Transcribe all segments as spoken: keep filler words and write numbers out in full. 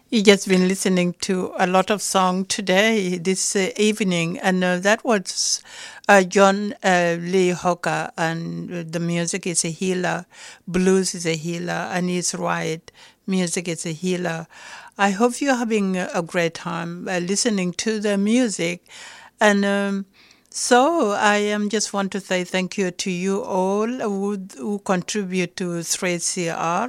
You just been listening to a lot of song today, this uh, evening, and uh, that was uh, John uh, Lee Hooker, and uh, the music is a healer, blues is a healer, and he's right, music is a healer. I hope you're having a a great time uh, listening to the music, and um, so I am just want to say thank you to you all who, who contribute to three C R,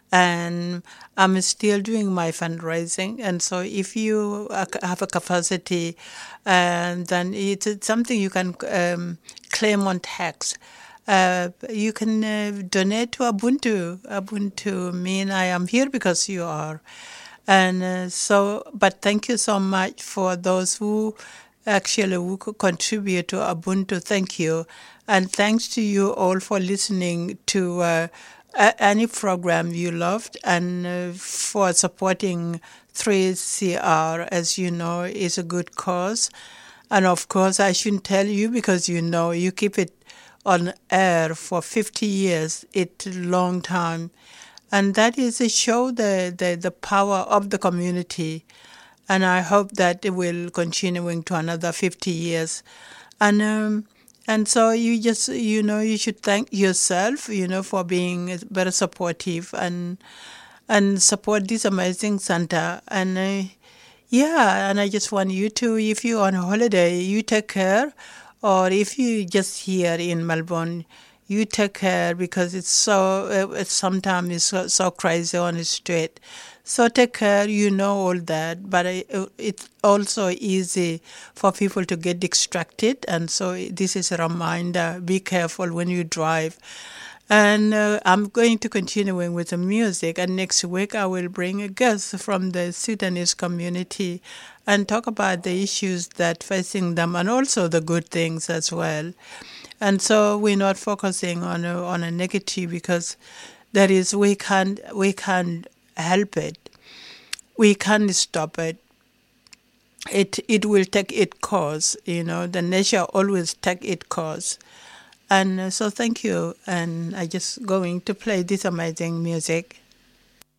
and I'm still doing my fundraising. And so if you uh, have a capacity, and then it's it's something you can um, claim on tax. Uh, you can uh, donate to Ubuntu. Ubuntu mean I am here because you are. And uh, so, but thank you so much for those who actually who could contribute to Ubuntu. Thank you. And thanks to you all for listening to uh, a- any program you loved, and uh, for supporting three C R, as you know, is a good cause. And of course, I shouldn't tell you because you know you keep it on air for fifty years. It's a long time. And that is to show the, the, the power of the community. And I hope that it will continuing to another fifty years. And um, and so you just, you know, you should thank yourself, you know, for being very supportive and and support this amazing center. And uh, yeah, and I just want you to, if you're on holiday, you take care. Or if you just here in Melbourne, you take care because it's so, uh, it's sometimes it's so, so crazy on the street. So take care, you know all that, but it, it's also easy for people to get distracted. And so this is a reminder, be careful when you drive. And uh, I'm going to continuing with the music. And next week I will bring a guest from the Sudanese community and talk about the issues that facing them and also the good things as well. And so we're not focusing on a, on a negative because that is we can't we can't help it. We can't stop it. It it will take its course. You know, the nature always take its course. And uh, so thank you. And I just going to play this amazing music.